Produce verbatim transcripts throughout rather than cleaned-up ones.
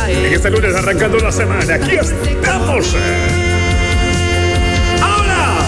En este lunes arrancando la semana, aquí estamos. Ahora.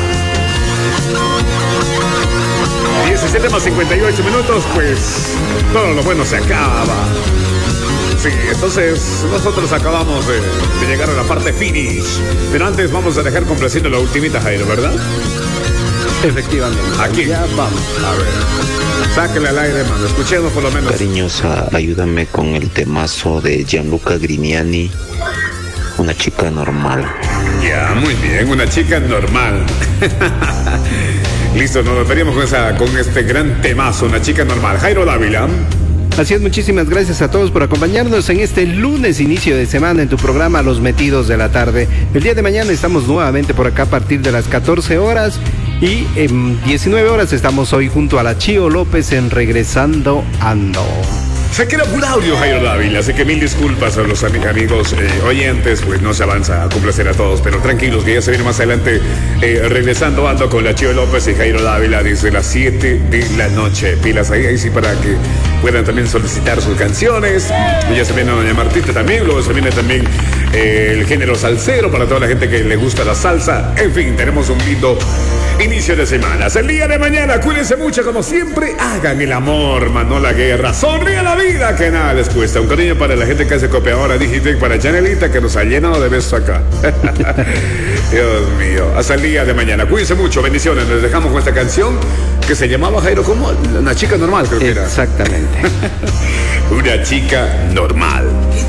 diecisiete más cincuenta y ocho minutos, pues todo lo bueno se acaba. Sí, entonces nosotros acabamos de, de llegar a la parte finish. Pero antes vamos a dejar complaciendo la ultimita, Jairo, ¿verdad? Efectivamente. Aquí. Ya vamos. A ver. Sáquele al aire, mano. Escuchemos por lo menos. Cariñosa, ayúdame con el temazo de Gianluca Grignani, Una chica normal. Ya, muy bien. Una chica normal. Listo, nos veríamos con, esa, con este gran temazo. Una chica normal. Jairo Dávila. Así es, muchísimas gracias a todos por acompañarnos en este lunes inicio de semana en tu programa Los Metidos de la Tarde. El día de mañana estamos nuevamente por acá a partir de las catorce horas y en diecinueve horas estamos hoy junto a la Chío López en Regresando Ando. Se queda un audio, Jairo Dávila, así que mil disculpas a los amigos eh, oyentes, pues no se avanza a complacer a todos, pero tranquilos que ya se viene más adelante eh, Regresando Ando con la Chío López y Jairo Dávila desde las siete de la noche. Pilas ahí, ahí sí para que puedan también solicitar sus canciones. Y ya se viene Doña Martita también, luego se viene también eh, el género salsero para toda la gente que le gusta la salsa. En fin, tenemos un lindo inicio de semanas. El día de mañana, cuídense mucho como siempre. Hagan el amor, más no la guerra. Sonríe la vida, que nada les cuesta. Un cariño para la gente que hace copiadora Digitec, para Janelita, que nos ha llenado de besos acá. Dios mío. Hasta el día de mañana. Cuídense mucho. Bendiciones. Nos dejamos con esta canción que se llamaba, Jairo, como Una chica normal, creo que era. Exactamente. Una chica normal.